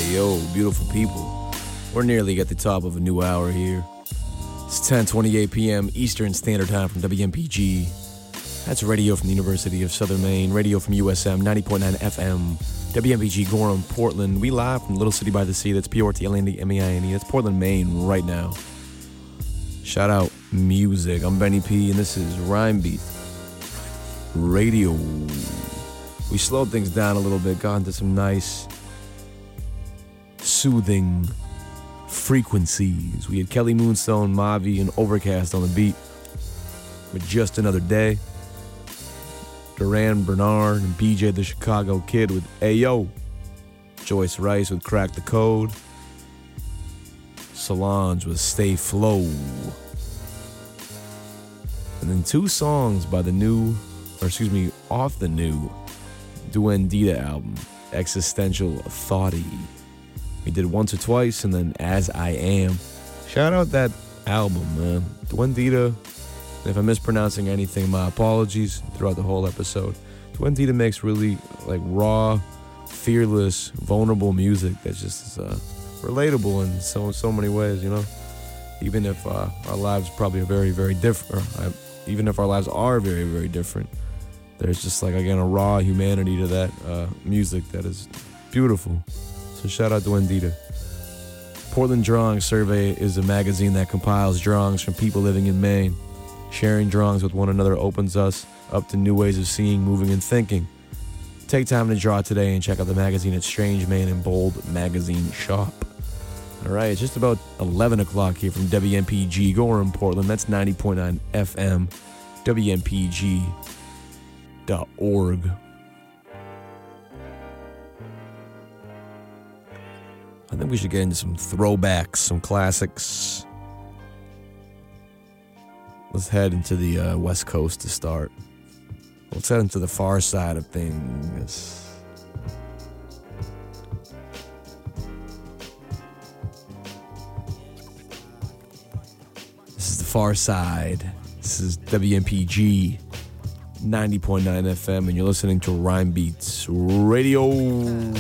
Yo, beautiful people. We're nearly at the top of a new hour here. It's 10:28 p.m. Eastern Standard Time from WMPG. That's radio from the University of Southern Maine, radio from USM 90.9 FM, WMPG Gorham, Portland. We live from the little city by the sea. That's Portlandmaine. That's Portland, Maine right now. Shout out music. I'm Benny P, and this is Rhyme Beat Radio. We slowed things down a little bit, got into some nice, soothing frequencies. We had Kelly Moonstone, Mavi, and Overcast on the beat with Just Another Day. Duran Bernard and BJ the Chicago Kid with Ayo. Joyce Rice with Crack the Code. Solange with Stay Flow. And then two songs by off the new Duendita album, Existential Thoughty. We did Once or Twice and then As I Am. Shout out that album, man. Duendita, if I'm mispronouncing anything, my apologies throughout the whole episode. Duendita makes really like raw, fearless, vulnerable music that's just relatable in so many ways, you know? Even if our lives probably are very, very different, even if our lives are very, very different, there's just like, again, a raw humanity to that music that is beautiful. So shout out to Duendita. Portland Drawings Survey is a magazine that compiles drawings from people living in Maine. Sharing drawings with one another opens us up to new ways of seeing, moving, and thinking. Take time to draw today and check out the magazine at Strange Maine and Bold Magazine Shop. All right, it's just about 11 o'clock here from WMPG Gorham, Portland. That's 90.9 FM, WMPG.org. I think we should get into some throwbacks, some classics. Let's head into the West Coast to start. Let's head into the far side of things. This is the far side. This is WMPG 90.9 FM, and you're listening to Rhyme Beats Radio.